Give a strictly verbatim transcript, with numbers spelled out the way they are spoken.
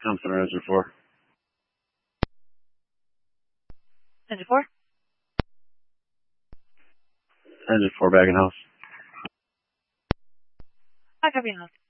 Com Center, Engine four. Engine four? Engine four, back in house. I copy in house.